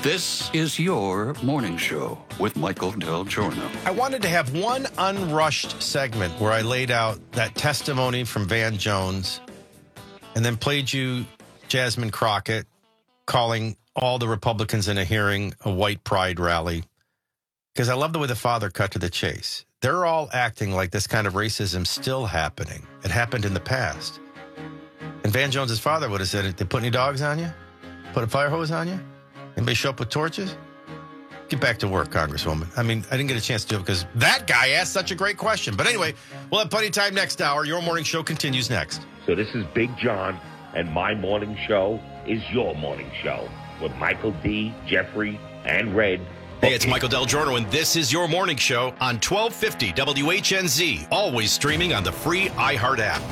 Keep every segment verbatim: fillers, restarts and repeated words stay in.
This is your morning show with Michael Del Giorno. I wanted to have one unrushed segment where I laid out that testimony from Van Jones and then played you Jasmine Crockett calling all the Republicans in a hearing a white pride rally. Because I love the way the father cut to the chase. They're all acting like this kind of racism still happening. It happened in the past. And Van Jones's father would have said, they put any dogs on you? Put a fire hose on you? Anybody show up with torches? Get back to work, Congresswoman. I mean, I didn't get a chance to do it because that guy asked such a great question. But anyway, we'll have plenty of time next hour. Your morning show continues next. So this is Big John, and my morning show is your morning show with Michael D., Jeffrey, and Red. Hey, it's Michael Del Giorno, and this is your morning show on twelve fifty W H N Z, always streaming on the free iHeart app.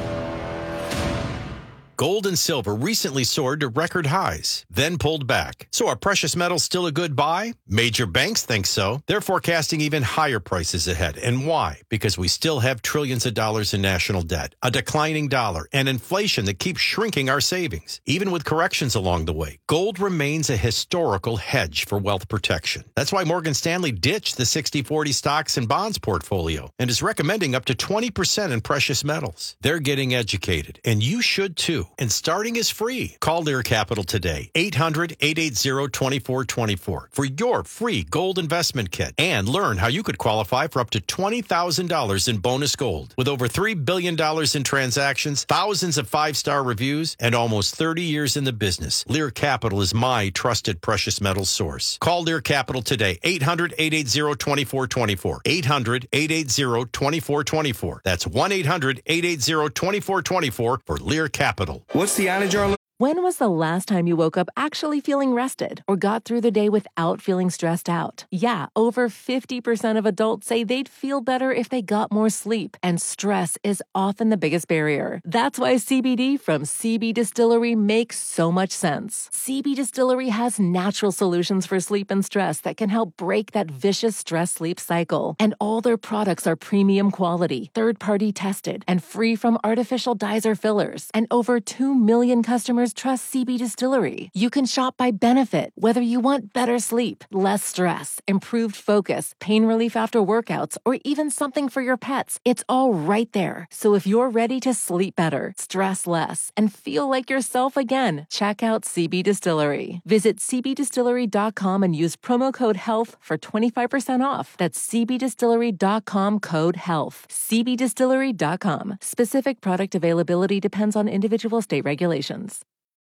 Gold and silver recently soared to record highs, then pulled back. So are precious metals still a good buy? Major banks think so. They're forecasting even higher prices ahead. And why? Because we still have trillions of dollars in national debt, a declining dollar, and inflation that keeps shrinking our savings. Even with corrections along the way, gold remains a historical hedge for wealth protection. That's why Morgan Stanley ditched the sixty forty stocks and bonds portfolio and is recommending up to twenty percent in precious metals. They're getting educated, and you should too. And starting is free. Call Lear Capital today, eight hundred, eight eight zero, two four two four for your free gold investment kit and learn how you could qualify for up to twenty thousand dollars in bonus gold. With over three billion dollars in transactions, thousands of five-star reviews, and almost thirty years in the business, Lear Capital is my trusted precious metals source. Call Lear Capital today, eight hundred, eight eight zero, two four two four, eight hundred, eight eight zero, two four two four. That's one eight hundred, eight eight zero, two four two four for Lear Capital. What's the Anajar? When was the last time you woke up actually feeling rested or got through the day without feeling stressed out? Yeah, over fifty percent of adults say they'd feel better if they got more sleep, and stress is often the biggest barrier. That's why C B D from C B Distillery makes so much sense. C B Distillery has natural solutions for sleep and stress that can help break that vicious stress-sleep cycle. And all their products are premium quality, third-party tested, and free from artificial dyes or fillers. And over two million customers trust C B Distillery. You can shop by benefit, whether you want better sleep, less stress, improved focus, pain relief after workouts, or even something for your pets. It's all right there. So if you're ready to sleep better, stress less, and feel like yourself again, check out C B Distillery. Visit c b distillery dot com and use promo code HEALTH for twenty-five percent off. That's c b distillery dot com code HEALTH. c b distillery dot com. Specific product availability depends on individual state regulations.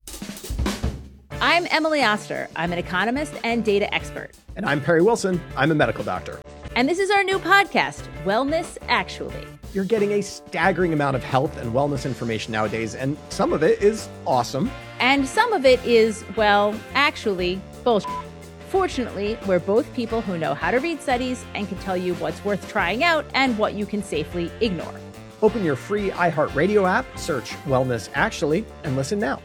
I'm Emily Oster. I'm an economist and data expert. And I'm Perry Wilson. I'm a medical doctor. And this is our new podcast, Wellness Actually. You're getting a staggering amount of health and wellness information nowadays, and some of it is awesome. And some of it is, well, actually, bullshit. Fortunately, we're both people who know how to read studies and can tell you what's worth trying out and what you can safely ignore. Open your free iHeartRadio app, search Wellness Actually, and listen now.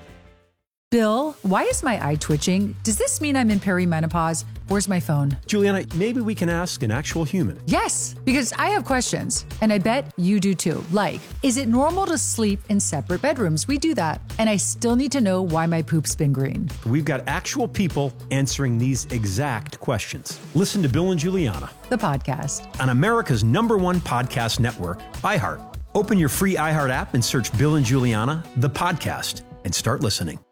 Bill, why is my eye twitching? Does this mean I'm in perimenopause? Where's my phone? Juliana, maybe we can ask an actual human. Yes, because I have questions, and I bet you do too. Like, is it normal to sleep in separate bedrooms? We do that. And I still need to know why my poop's been green. We've got actual people answering these exact questions. Listen to Bill and Juliana, the podcast, on America's number one podcast network, iHeart. Open your free iHeart app and search Bill and Juliana, the podcast, and start listening.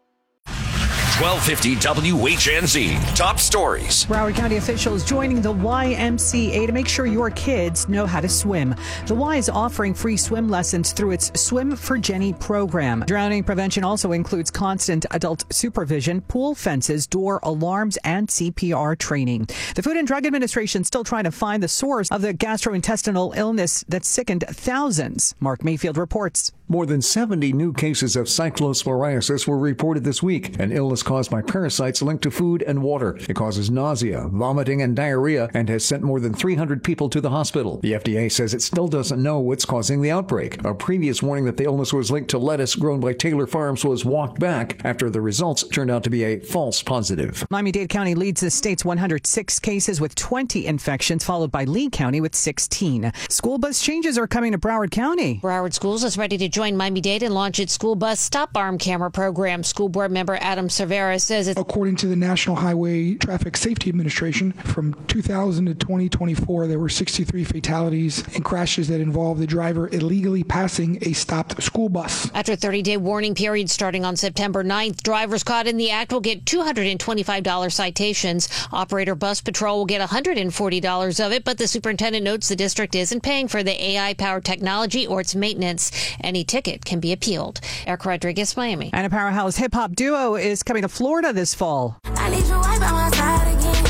twelve fifty W H N Z. Top stories. Broward County officials joining the Y M C A to make sure your kids know how to swim. The Y is offering free swim lessons through its Swim for Jenny program. Drowning prevention also includes constant adult supervision, pool fences, door alarms, and C P R training. The Food and Drug Administration still trying to find the source of the gastrointestinal illness that sickened thousands. Mark Mayfield reports. More than seventy new cases of cyclosporiasis were reported this week, an illness caused by parasites linked to food and water. It causes nausea, vomiting, and diarrhea, and has sent more than three hundred people to the hospital. The F D A says it still doesn't know what's causing the outbreak. A previous warning that the illness was linked to lettuce grown by Taylor Farms was walked back after the results turned out to be a false positive. Miami-Dade County leads the state's one hundred six cases with twenty infections, followed by Lee County with sixteen. School bus changes are coming to Broward County. Broward Schools is ready to join Miami-Dade and launch its school bus stop arm camera program. School board member Adam Cervera Rivera says it's according to the National Highway Traffic Safety Administration, from two thousand to twenty twenty-four, there were sixty-three fatalities and crashes that involved the driver illegally passing a stopped school bus. After a thirty-day warning period starting on September ninth, drivers caught in the act will get two hundred twenty-five dollars citations. Operator Bus Patrol will get one hundred forty dollars of it, but the superintendent notes the district isn't paying for the A I-powered technology or its maintenance. Any ticket can be appealed. Erica Rodriguez, Miami. And a powerhouse hip-hop duo is coming to Florida this fall. I need you right by my side again.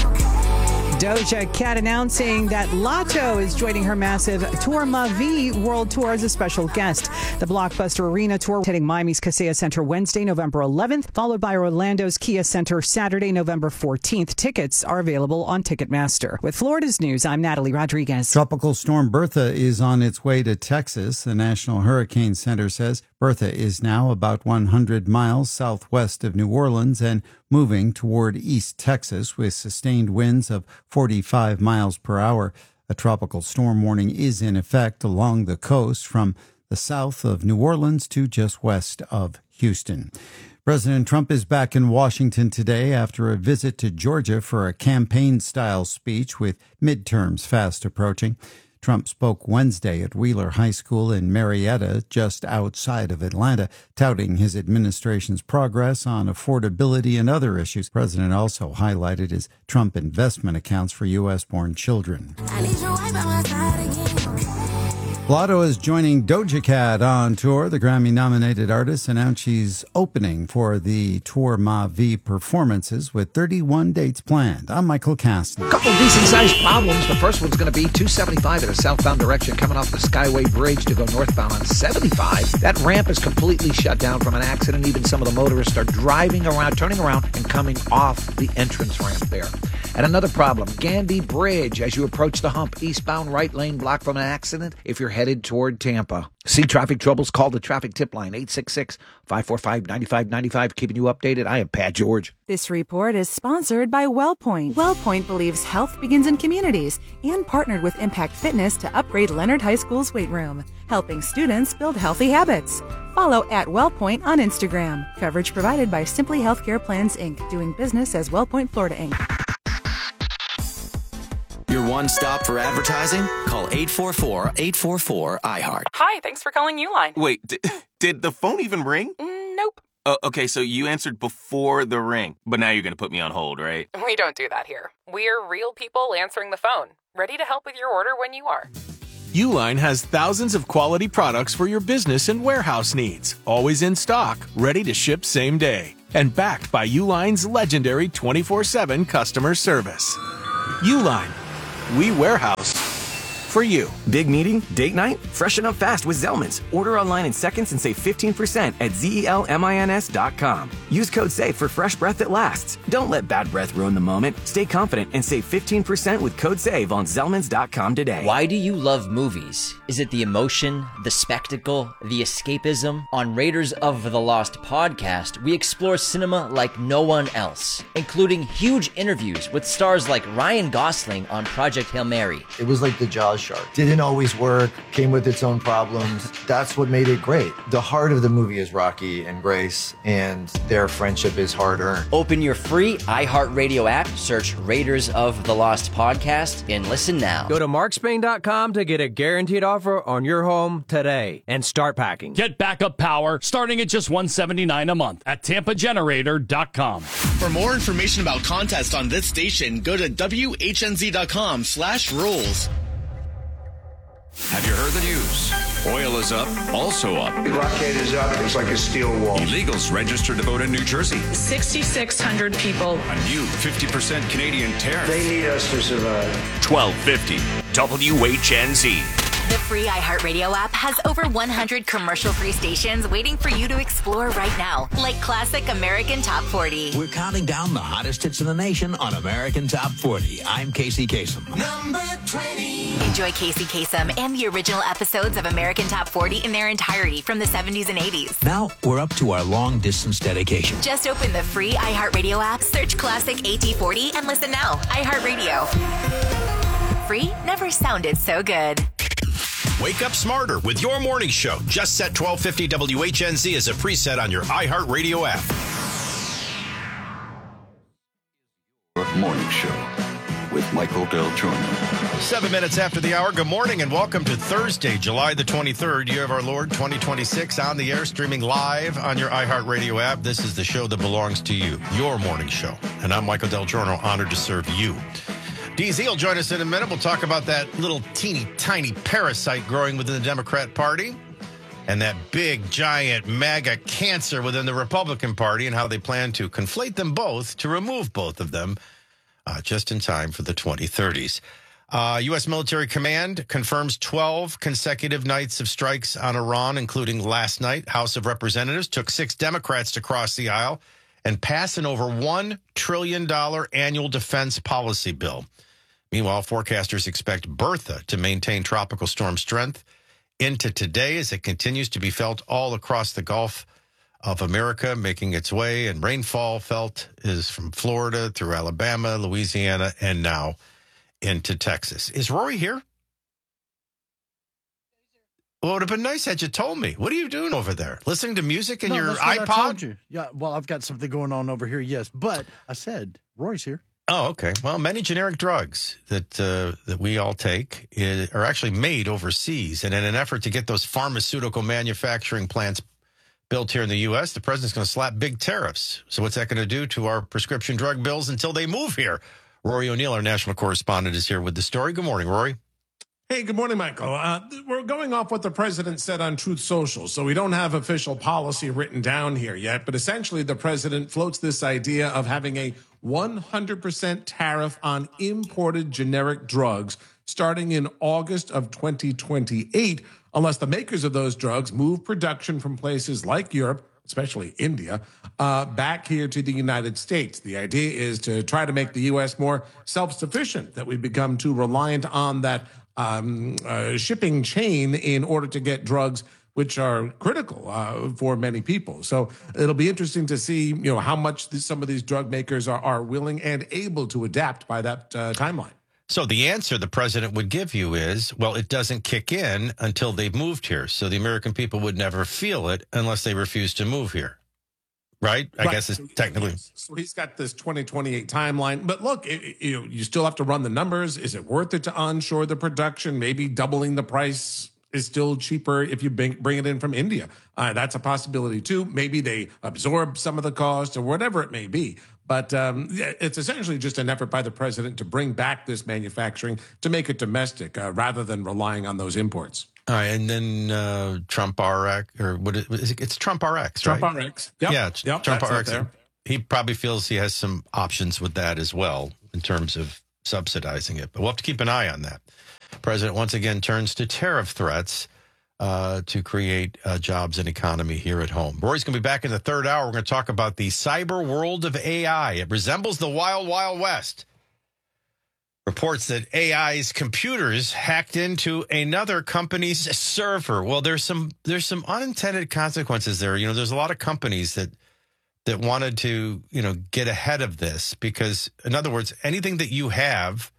Doja Cat announcing that Latto is joining her massive Tour Ma Vie World Tour as a special guest. The Blockbuster Arena Tour heading Miami's Kaseya Center Wednesday, November eleventh, followed by Orlando's Kia Center Saturday, November fourteenth. Tickets are available on Ticketmaster. With Florida's news, I'm Natalie Rodriguez. Tropical storm Bertha is on its way to Texas. The National Hurricane Center says Bertha is now about one hundred miles southwest of New Orleans and moving toward East Texas with sustained winds of forty-five miles per hour. A tropical storm warning is in effect along the coast from the south of New Orleans to just west of Houston. President Trump is back in Washington today after a visit to Georgia for a campaign-style speech with midterms fast approaching. Trump spoke Wednesday at Wheeler High School in Marietta, just outside of Atlanta, touting his administration's progress on affordability and other issues. The president also highlighted his Trump investment accounts for U S-born children. I need you right by my side again. Latto is joining Doja Cat on tour. The Grammy-nominated artist announced she's opening for the Tour Ma Vie performances with thirty-one dates planned. I'm Michael Kastner. A couple of decent-sized problems. The first one's going to be two seventy-five in a southbound direction coming off the Skyway Bridge to go northbound on seventy-five. That ramp is completely shut down from an accident. Even some of the motorists are driving around, turning around, and coming off the entrance ramp there. And another problem, Gandy Bridge, as you approach the hump, eastbound right lane blocked from an accident if you're headed toward Tampa. See traffic troubles? Call the traffic tip line, eight six six, five four five, nine five nine five. Keeping you updated, I am Pat George. This report is sponsored by WellPoint. WellPoint believes health begins in communities and partnered with Impact Fitness to upgrade Leonard High School's weight room, helping students build healthy habits. Follow at WellPoint on Instagram. Coverage provided by Simply Healthcare Plans, Incorporated, doing business as WellPoint Florida, Incorporated. Your one stop for advertising? Call eight four four, eight four four, I heart. Hi, thanks for calling Uline. Wait, did, did the phone even ring? Mm, nope. Uh, okay, so you answered before the ring, but now you're going to put me on hold, right? We don't do that here. We're real people answering the phone, ready to help with your order when you are. Uline has thousands of quality products for your business and warehouse needs, always in stock, ready to ship same day, and backed by Uline's legendary twenty-four seven customer service. Uline. We warehouse for you. Big meeting? Date night? Freshen up fast with Zellman's. Order online in seconds and save fifteen percent at zelmins dot com. Use code SAFE for fresh breath that lasts. Don't let bad breath ruin the moment. Stay confident and save fifteen percent with code SAVE on zelmans dot com today. Why do you love movies? Is it the emotion, the spectacle, the escapism? On Raiders of the Lost podcast, we explore cinema like no one else, including huge interviews with stars like Ryan Gosling on Project Hail Mary. It was like the Jaws shark. Didn't always work, came with its own problems. That's what made it great. The heart of the movie is Rocky and Grace, and their friendship is hard-earned. Open your free iHeartRadio app, search Raiders of the Lost podcast, and listen now. Go to mark spain dot com to get a guaranteed offer on your home today and start packing. Get backup power starting at just one hundred seventy-nine dollars a month at tampa generator dot com. For more information about contests on this station, go to W H N Z dot com slash rules. Have you heard the news? Oil is up, also up. The blockade is up. It's like a steel wall. Illegals registered to vote in New Jersey. six thousand six hundred people. A new fifty percent Canadian tariff. They need us to survive. twelve fifty W H N Z. The free iHeartRadio app has over one hundred commercial-free stations waiting for you to explore right now, like Classic American Top forty. We're counting down the hottest hits in the nation on American Top forty. I'm Casey Kasem. Number twenty. Enjoy Casey Kasem and the original episodes of American Top forty in their entirety from the seventies and eighties. Now we're up to our long-distance dedication. Just open the free iHeartRadio app, search Classic A T forty, and listen now. iHeartRadio. Free never sounded so good. Wake up smarter with your morning show. Just set twelve fifty W H N Z as a preset on your iHeartRadio app. Morning Show with Michael Del Giorno. Seven minutes after the hour. Good morning and welcome to Thursday, July the twenty-third, year of our Lord, twenty twenty-six, on the air, streaming live on your iHeartRadio app. This is the show that belongs to you, your morning show. And I'm Michael Del Giorno, honored to serve you. D Z will join us in a minute. We'll talk about that little teeny tiny parasite growing within the Democrat Party and that big, giant, MAGA cancer within the Republican Party and how they plan to conflate them both to remove both of them uh, just in time for the twenty thirties. Uh, U S military command confirms twelve consecutive nights of strikes on Iran, including last night. House of Representatives took six Democrats to cross the aisle and pass an over one trillion dollars annual defense policy bill. Meanwhile, forecasters expect Bertha to maintain tropical storm strength into today as it continues to be felt all across the Gulf of America, making its way, and rainfall felt is from Florida through Alabama, Louisiana, and now into Texas. Is Rory here? Well, it would have been nice had you told me. What are you doing over there? Listening to music in no, your that's what iPod? I told you. Yeah, well, I've got something going on over here, yes. But I said, Rory's here. Oh, okay. Well, many generic drugs that uh, that we all take is, are actually made overseas. And in an effort to get those pharmaceutical manufacturing plants built here in the U S, the president's going to slap big tariffs. So what's that going to do to our prescription drug bills until they move here? Rory O'Neill, our national correspondent, is here with the story. Good morning, Rory. Hey, good morning, Michael. Uh, we're going off what the president said on Truth Social, so we don't have official policy written down here yet. But essentially, the president floats this idea of having a one hundred percent tariff on imported generic drugs starting in August of twenty twenty-eight, unless the makers of those drugs move production from places like Europe, especially India, uh, back here to the United States. The idea is to try to make the U S more self-sufficient, that we become too reliant on that um, uh, shipping chain in order to get drugs which are critical uh, for many people. So it'll be interesting to see, you know, how much this, some of these drug makers are, are willing and able to adapt by that uh, timeline. So the answer the president would give you is, well, it doesn't kick in until they've moved here. So the American people would never feel it unless they refuse to move here. Right? I right. guess it's technically. So he's got this twenty twenty-eight timeline. But look, it, you, you still have to run the numbers. Is it worth it to onshore the production? Maybe doubling the price is still cheaper if you bring, bring it in from India. Uh, that's a possibility, too. Maybe they absorb some of the cost or whatever it may be. But um, it's essentially just an effort by the president to bring back this manufacturing to make it domestic uh, rather than relying on those imports. All right, and then uh, Trump R X, or what is it? It's Trump R X, right? Trump R X. Yep. Yeah, yep, Trump R X. There. He probably feels he has some options with that as well in terms of subsidizing it. But we'll have to keep an eye on that. The president once again turns to tariff threats uh, to create uh, jobs and economy here at home. Rory's going to be back in the third hour. We're going to talk about the cyber world of A I. It resembles the wild, wild west. Reports that A I's computers hacked into another company's server. Well, there's some there's some unintended consequences there. You know, there's a lot of companies that that wanted to, you know, get ahead of this because, in other words, anything that you have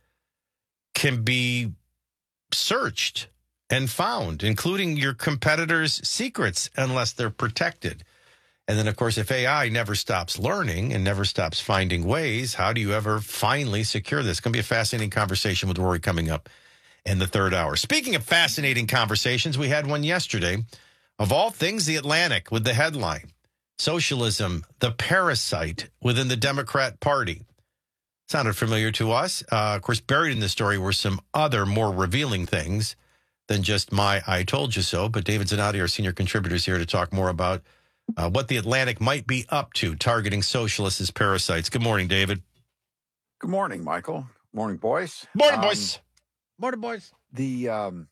can be searched and found, including your competitors' secrets, unless they're protected. And then, of course, if A I never stops learning and never stops finding ways, how do you ever finally secure this? It's going to be a fascinating conversation with Rory coming up in the third hour. Speaking of fascinating conversations, we had one yesterday. Of all things, The Atlantic with the headline, Socialism, the Parasite Within the Democrat Party. Sounded familiar to us. Uh, of course, buried in the story were some other more revealing things than just my I told you so. But David Zanotti, our senior contributor, is here to talk more about Uh, what the Atlantic might be up to targeting socialists as parasites. Good morning, David. Good morning, Michael. Morning, boys. Morning, um, boys. Morning, boys. The, um,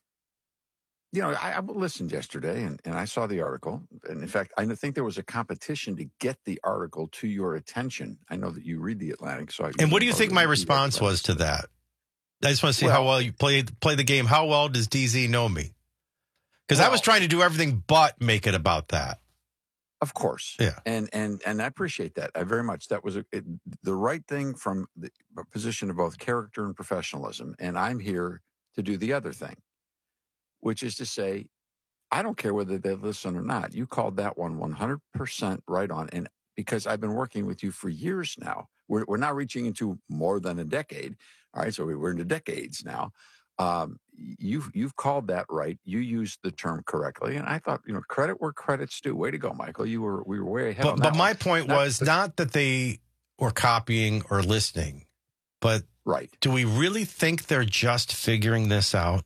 you know, I, I listened yesterday and, and I saw the article. And in fact, I think there was a competition to get the article to your attention. I know that you read the Atlantic. So I And what do you think my response was to that? I just want to see well, how well you play, play the game. How well does D Z know me? Because well, I was trying to do everything but make it about that. Of course. Yeah. And and and I appreciate that. I very much. That was a, it, the right thing from the position of both character and professionalism. And I'm here to do the other thing, which is to say, I don't care whether they listen or not. You called that one one hundred percent right on. And because I've been working with you for years now, we're, we're now reaching into more than a decade. All right, so we're into decades now. Um, you've you've called that right. You used the term correctly, and I thought, you know, credit where credit's due. Way to go, Michael. You were we were way ahead. But on but that my one. point Not was the- not that they were copying or listening, but right. do we really think they're just figuring this out?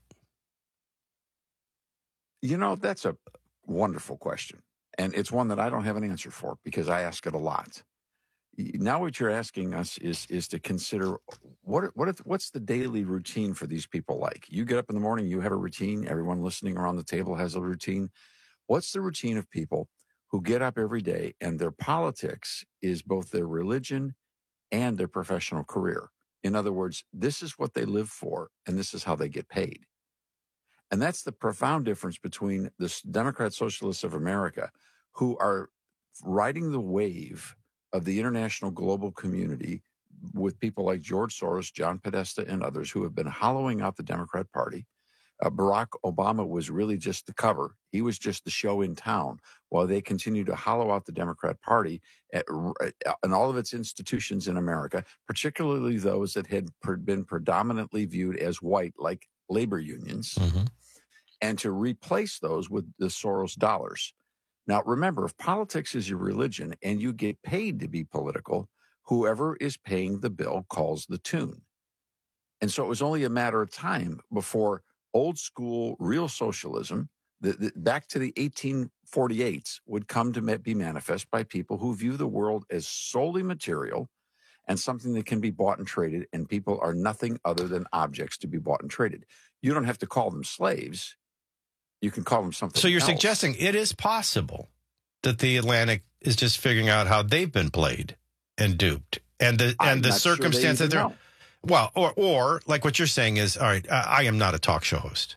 You know, that's a wonderful question, and it's one that I don't have an answer for because I ask it a lot. Now, what you're asking us is is to consider what what if, what's the daily routine for these people like? You get up in the morning, you have a routine. Everyone listening around the table has a routine. What's the routine of people who get up every day and their politics is both their religion and their professional career? In other words, this is what they live for, and this is how they get paid. And that's the profound difference between the Democrat Socialists of America, who are riding the wave of the international global community with people like George Soros, John Podesta, and others who have been hollowing out the Democrat Party. Uh, Barack Obama was really just the cover. He was just the show in town while they continue to hollow out the Democrat Party at, and all of its institutions in America, particularly those that had per, been predominantly viewed as white, like labor unions, mm-hmm. and to replace those with the Soros dollars. Now, remember, if politics is your religion and you get paid to be political, whoever is paying the bill calls the tune. And so it was only a matter of time before old school real socialism, the, the, back to the eighteen forty-eights, would come to be manifest by people who view the world as solely material and something that can be bought and traded, and people are nothing other than objects to be bought and traded. You don't have to call them slaves. You can call them something So you're else. suggesting it is possible that the Atlantic is just figuring out how they've been played and duped, and the I'm and the not sure they circumstance that even they're know. well, or or like what you're saying is, all right, I, I am not a talk show host.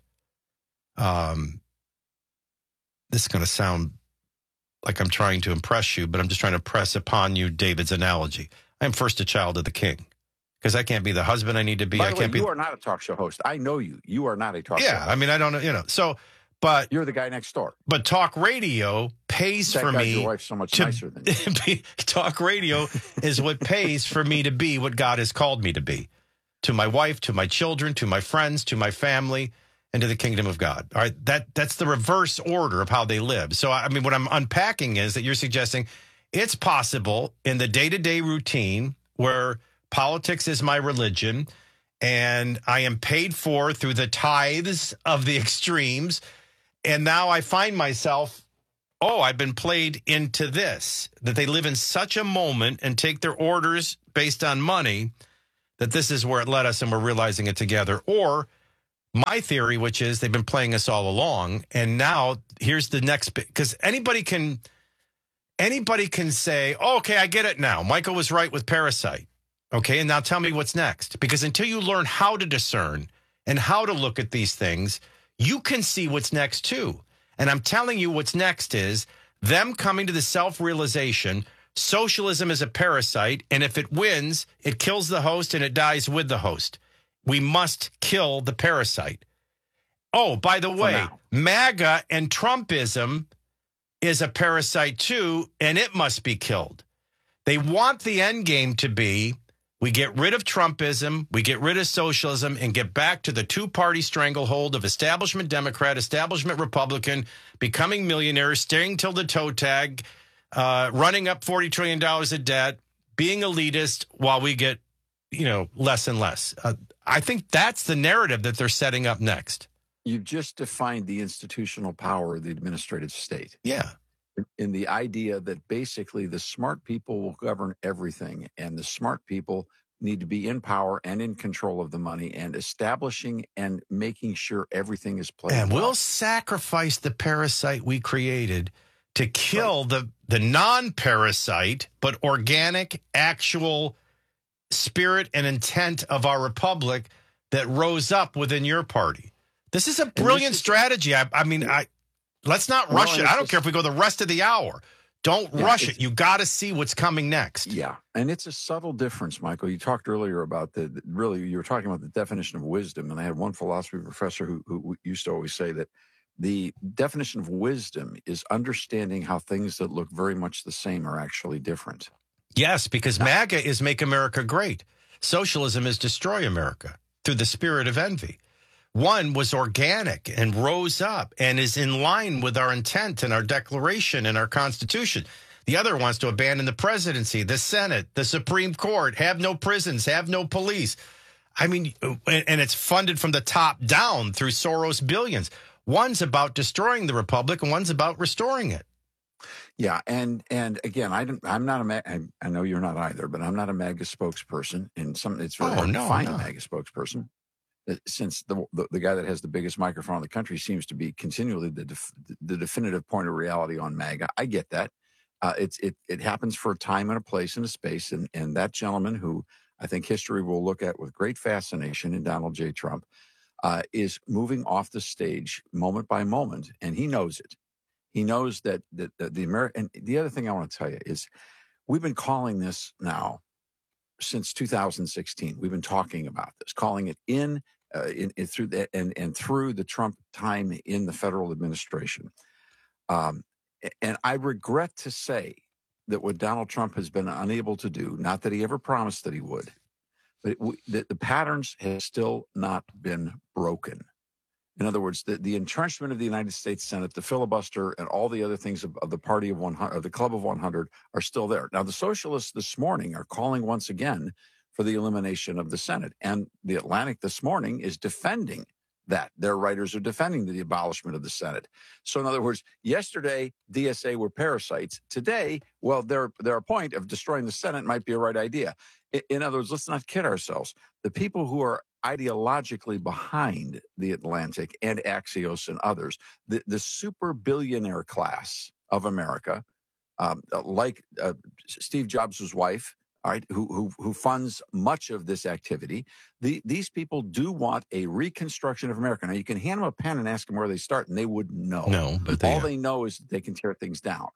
Um, this is going to sound like I'm trying to impress you, but I'm just trying to press upon you David's analogy. I am first a child of the king because I can't be the husband I need to be. By I the can't way, be. you are not a talk show host. I know you. You are not a talk show Yeah, host. I mean, I don't know, you know, so. But you're the guy next door. But talk radio pays Thank for God me. your wife's so much to nicer than you. be, talk radio is what pays for me to be what God has called me to be, to my wife, to my children, to my friends, to my family, and to the kingdom of God. All right, that that's the reverse order of how they live. So, I mean, what I'm unpacking is that you're suggesting it's possible in the day-to-day routine where politics is my religion and I am paid for through the tithes of the extremes. And now I find myself, oh, I've been played into this, that they live in such a moment and take their orders based on money, that this is where it led us and we're realizing it together. Or my theory, which is they've been playing us all along, and now here's the next bit. Because anybody can, anybody can say, oh, okay, I get it now. Michael was right with Parasite. Okay, and now tell me what's next. Because until you learn how to discern and how to look at these things, you can see what's next too. And I'm telling you what's next is them coming to the self-realization socialism is a parasite, and if it wins, it kills the host and it dies with the host. We must kill the parasite. Oh, by the way, MAGA and Trumpism is a parasite too, and it must be killed. They want the end game to be we get rid of Trumpism, we get rid of socialism, and get back to the two-party stranglehold of establishment Democrat, establishment Republican, becoming millionaires, staying till the toe tag, uh, running up forty trillion dollars of debt, being elitist while we get, you know, less and less. Uh, I think that's the narrative that they're setting up next. You've just defined the institutional power of the administrative state. Yeah. In the idea that basically the smart people will govern everything, and the smart people need to be in power and in control of the money and establishing and making sure everything is played. And well. we'll sacrifice the parasite we created to kill right. the, the non-parasite, but organic, actual spirit and intent of our republic that rose up within your party. This is a brilliant is- strategy. I, I mean, I... Let's not rush well, it. I don't just, care if we go the rest of the hour. Don't yeah, rush it. You got to see what's coming next. Yeah. And it's a subtle difference, Michael. You talked earlier about the, the really, you were talking about the definition of wisdom. And I had one philosophy professor who, who used to always say that the definition of wisdom is understanding how things that look very much the same are actually different. Yes, because MAGA is make America great. Socialism is destroy America through the spirit of envy. One was organic and rose up and is in line with our intent and our declaration and our Constitution. The other wants to abandon the presidency, the Senate, the Supreme Court, have no prisons, have no police. I mean, and it's funded from the top down through Soros billions. One's about destroying the republic and one's about restoring it. Yeah, and and again, I don't, I'm not a Ma- I, I know you're not either, but I'm not a MAGA spokesperson, and some it's very Oh, hard no, to find no. a MAGA spokesperson, uh, since the, the the guy that has the biggest microphone in the country seems to be continually the def, the definitive point of reality on MAGA. I get that. Uh, it's it it happens for a time and a place and a space, and and that gentleman who I think history will look at with great fascination in Donald J. Trump uh, is moving off the stage moment by moment, and he knows it. He knows that, that, that the American, and the other thing I want to tell you is we've been calling this now since two thousand sixteen. We've been talking about this, calling it in, uh, in, in through the, and, and through the Trump time in the federal administration. Um, and I regret to say that what Donald Trump has been unable to do, not that he ever promised that he would, but it, we, the, the patterns have still not been broken. In other words, the, the entrenchment of the United States Senate, the filibuster, and all the other things of, of the party of one hundred, of the Club of one hundred, are still there. Now, the socialists this morning are calling once again for the elimination of the Senate, and the Atlantic this morning is defending that. Their writers are defending the abolishment of the Senate. So, in other words, yesterday D S A were parasites. Today, well, their their point of destroying the Senate might be a right idea. In, in other words, let's not kid ourselves. The people who are ideologically behind the Atlantic and Axios and others, the, the super billionaire class of America, um, like uh, Steve Jobs' wife, all right, who, who who funds much of this activity, the, these people do want a reconstruction of America. Now, you can hand them a pen and ask them where they start, and they wouldn't know. No, but they all are. they know is that they can tear things down.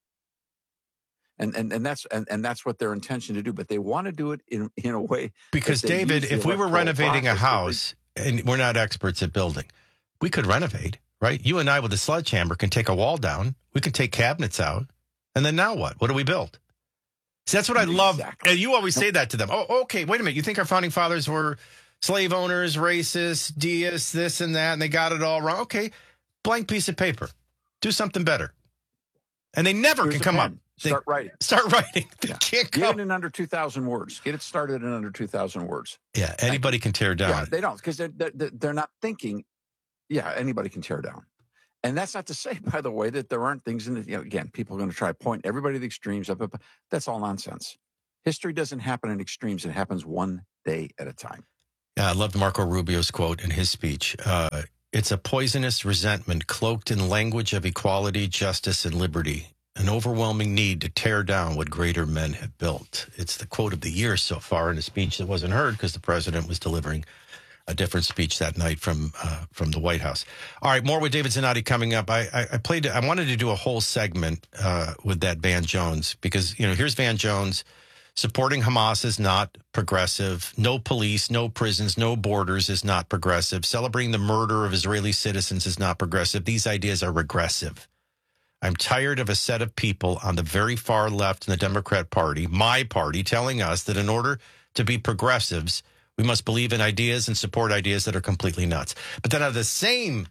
And and and that's and, and that's what their intention to do, but they want to do it in in a way. Because, that they David, use the if we were electoral renovating a process to house, and we're not experts at building, we could renovate, right? You and I with a sledgehammer can take a wall down. We can take cabinets out. And then now what? What do we build? See, that's what I love. And you always say that to them. Oh, okay, wait a minute. You think our founding fathers were slave owners, racist, deists, this and that, and they got it all wrong? Okay, blank piece of paper. Do something better. And they never Here's can a come pen. up. They Start writing. Start writing. They Yeah. can't Get come. it in under two thousand words. Get it started in under two thousand words. Yeah, anybody can tear down. Yeah, they don't, because they're, they're, they're not thinking, yeah, anybody can tear down. And that's not to say, by the way, that there aren't things in the, you know, again, people are going to try to point everybody to the extremes. Up, up, that's all nonsense. History doesn't happen in extremes. It happens one day at a time. Yeah, I loved Marco Rubio's quote in his speech. Uh, it's a poisonous resentment cloaked in language of equality, justice, and liberty. An overwhelming need to tear down what greater men have built. It's the quote of the year so far in a speech that wasn't heard because the president was delivering a different speech that night from uh, from the White House. All right, more with David Zanotti coming up. I, I, I played. I wanted to do a whole segment uh, with that Van Jones because, you know, here's Van Jones supporting Hamas is not progressive. No police, no prisons, no borders is not progressive. Celebrating the murder of Israeli citizens is not progressive. These ideas are regressive. I'm tired of a set of people on the very far left in the Democrat Party, my party, telling us that in order to be progressives, we must believe in ideas and support ideas that are completely nuts. But then on the same,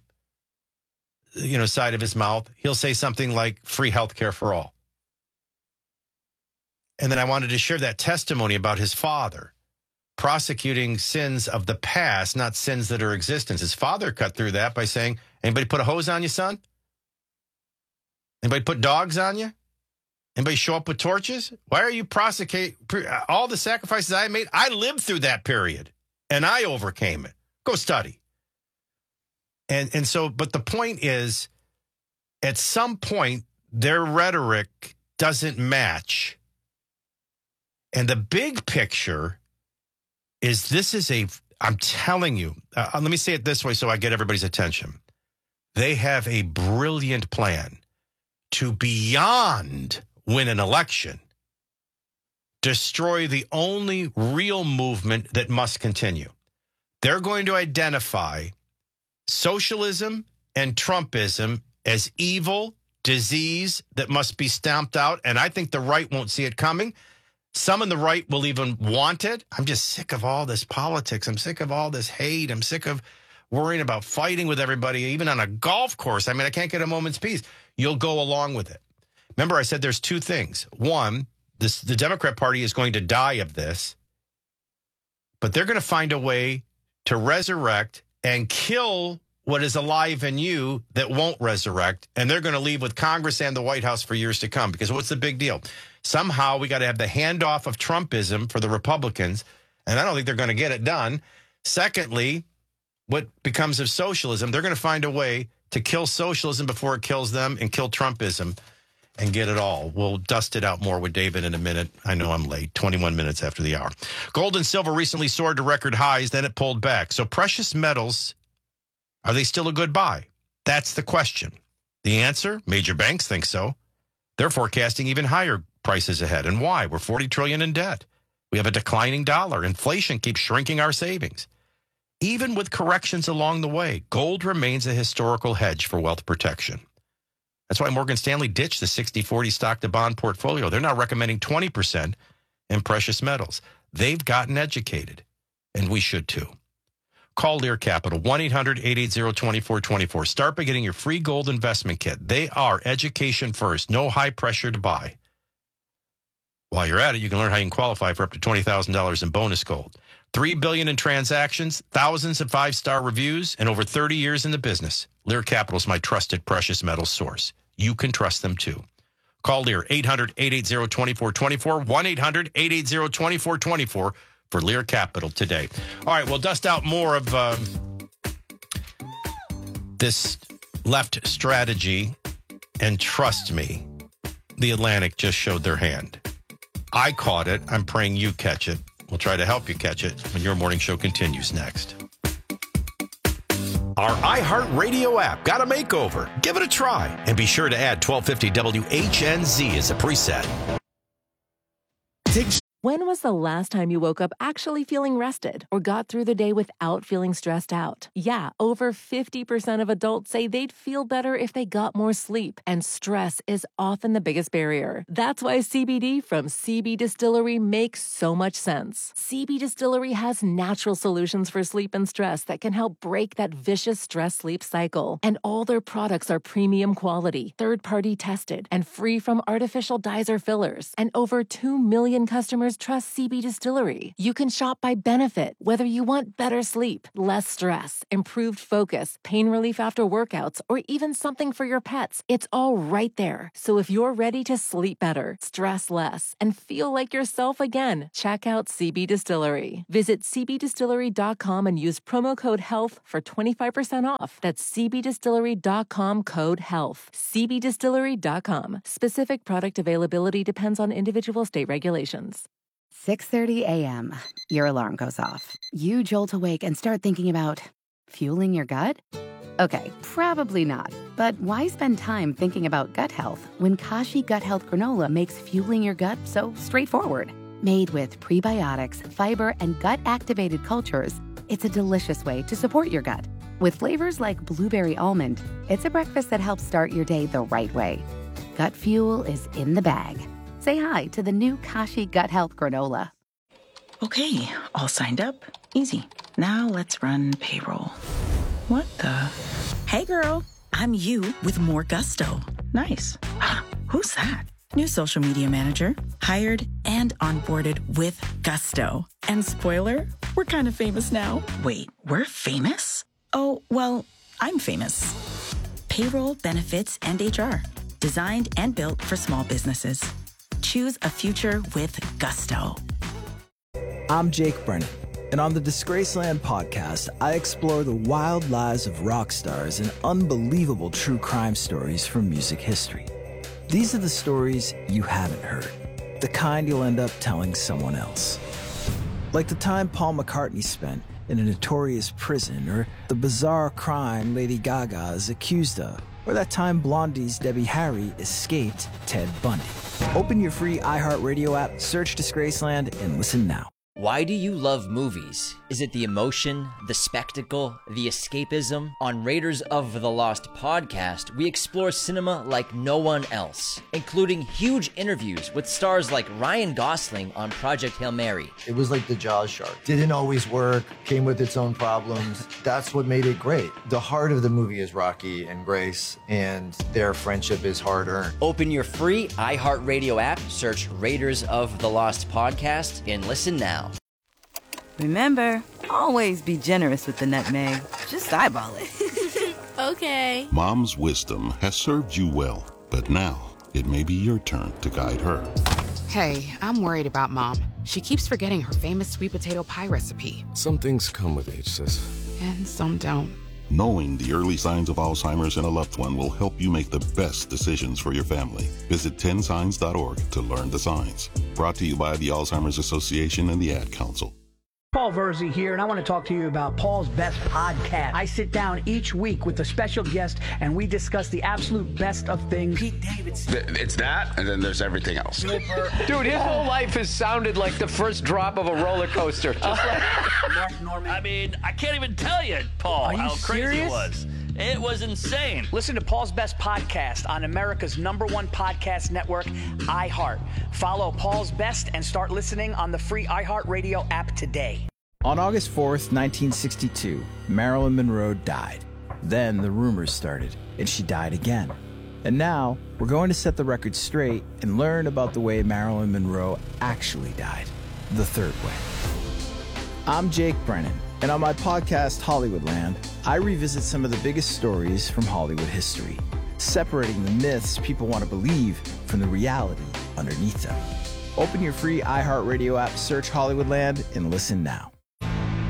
you know, side of his mouth, he'll say something like free health care for all. And then I wanted to share that testimony about his father prosecuting sins of the past, not sins that are existence. His father cut through that by saying, anybody put a hose on you, son? Anybody put dogs on you? Anybody show up with torches? Why are you prosecute all the sacrifices I made? I lived through that period, and I overcame it. Go study. And and so, but the point is, at some point, their rhetoric doesn't match. And the big picture is this is a, I'm telling you, uh, let me say it this way so I get everybody's attention. They have a brilliant plan to beyond win an election, destroy the only real movement that must continue. They're going to identify socialism and Trumpism as evil, disease that must be stomped out, and I think the right won't see it coming. Some on the right will even want it. I'm just sick of all this politics. I'm sick of all this hate. I'm sick of worrying about fighting with everybody, even on a golf course. I mean, I can't get a moment's peace. You'll go along with it. Remember, I said there's two things. One, this, the Democrat Party is going to die of this, but they're going to find a way to resurrect and kill what is alive in you that won't resurrect, and they're going to leave with Congress and the White House for years to come. Because what's the big deal? Somehow we got to have the handoff of Trumpism for the Republicans, and I don't think they're going to get it done. Secondly, what becomes of socialism? They're going to find a way to kill socialism before it kills them and kill Trumpism and get it all. We'll dust it out more with David in a minute. I know I'm late, twenty-one minutes after the hour. Gold and silver recently soared to record highs, then it pulled back. So precious metals, are they still a good buy? That's the question. The answer, major banks think so. They're forecasting even higher prices ahead. And why? We're forty trillion dollars in debt. We have a declining dollar. Inflation keeps shrinking our savings. Even with corrections along the way, gold remains a historical hedge for wealth protection. That's why Morgan Stanley ditched the sixty forty stock-to-bond portfolio. They're now recommending twenty percent in precious metals. They've gotten educated, and we should too. Call Lear Capital, one eight hundred eight eight zero two four two four. Start by getting your free gold investment kit. They are education first, no high pressure to buy. While you're at it, you can learn how you can qualify for up to twenty thousand dollars in bonus gold. three billion dollars in transactions, thousands of five-star reviews, and over thirty years in the business. Lear Capital is my trusted precious metals source. You can trust them too. Call Lear, eight hundred eight eight zero two four two four, one eight hundred eight eight zero two four two four for Lear Capital today. All right, we'll dust out more of uh, this left strategy, and trust me, the Atlantic just showed their hand. I caught it. I'm praying you catch it. We'll try to help you catch it when your morning show continues next. Our iHeartRadio app got a makeover. Give it a try and be sure to add twelve fifty W H N Z as a preset. When was the last time you woke up actually feeling rested or got through the day without feeling stressed out? Yeah, over fifty percent of adults say they'd feel better if they got more sleep, and stress is often the biggest barrier. That's why C B D from C B Distillery makes so much sense. C B Distillery has natural solutions for sleep and stress that can help break that vicious stress-sleep cycle. And all their products are premium quality, third-party tested, and free from artificial dyes or fillers. And over two million customers trust C B Distillery. You can shop by benefit, whether you want better sleep, less stress, improved focus, pain relief after workouts, or even something for your pets. It's all right there. So if you're ready to sleep better, stress less, and feel like yourself again, check out C B Distillery. Visit c b distillery dot com and use promo code HEALTH for twenty-five percent off. That's c b distillery dot com code HEALTH. c b distillery dot com. Specific product availability depends on individual state regulations. six thirty a.m. Your alarm goes off. You jolt awake and start thinking about fueling your gut? Okay, probably not. But why spend time thinking about gut health when Kashi Gut Health Granola makes fueling your gut so straightforward? Made with prebiotics, fiber, and gut-activated cultures, it's a delicious way to support your gut. With flavors like blueberry almond, it's a breakfast that helps start your day the right way. Gut fuel is in the bag. Say hi to the new Kashi Gut Health Granola. Okay, all signed up. Easy. Now let's run payroll. What the? Hey girl, I'm you with more gusto. Nice. Who's that? New social media manager. Hired and onboarded with gusto. And spoiler, we're kind of famous now. Wait, we're famous? Oh, well, I'm famous. Payroll, benefits, and H R. Designed and built for small businesses. Choose a future with gusto. I'm Jake Brennan, and on the Disgraceland podcast, I explore the wild lives of rock stars and unbelievable true crime stories from music history. These are the stories you haven't heard, the kind you'll end up telling someone else. Like the time Paul McCartney spent in a notorious prison, or the bizarre crime Lady Gaga is accused of, or that time Blondie's Debbie Harry escaped Ted Bundy. Open your free iHeartRadio app, search Disgraceland, and listen now. Why do you love movies? Is it the emotion, the spectacle, the escapism? On Raiders of the Lost podcast, we explore cinema like no one else, including huge interviews with stars like Ryan Gosling on Project Hail Mary. It was like the Jaws shark. Didn't always work, came with its own problems. That's what made it great. The heart of the movie is Rocky and Grace, and their friendship is hard-earned. Open your free iHeartRadio app, search Raiders of the Lost podcast, and listen now. Remember, always be generous with the nutmeg. Just eyeball it. Okay. Mom's wisdom has served you well, but now it may be your turn to guide her. Hey, I'm worried about Mom. She keeps forgetting her famous sweet potato pie recipe. Some things come with age, sis. And some don't. Knowing the early signs of Alzheimer's in a loved one will help you make the best decisions for your family. Visit ten signs dot org to learn the signs. Brought to you by the Alzheimer's Association and the Ad Council. Paul Verzi here, and I want to talk to you about Paul's Best Podcast. I sit down each week with a special guest, and we discuss the absolute best of things. Pete Davidson. It's that, and then there's everything else. Dude, his whole life has sounded like the first drop of a roller coaster. Just like Mark Norman. I mean, I can't even tell you, Paul, Are you how crazy serious? it was. It was insane. Listen to Paul's Best Podcast on America's number one podcast network, iHeart. Follow Paul's Best and start listening on the free iHeartRadio app today. On August fourth, nineteen sixty-two, Marilyn Monroe died. Then the rumors started, and she died again. And now, we're going to set the record straight and learn about the way Marilyn Monroe actually died, the third way. I'm Jake Brennan, and on my podcast, Hollywoodland, I revisit some of the biggest stories from Hollywood history, separating the myths people want to believe from the reality underneath them. Open your free iHeartRadio app, search Hollywoodland, and listen now.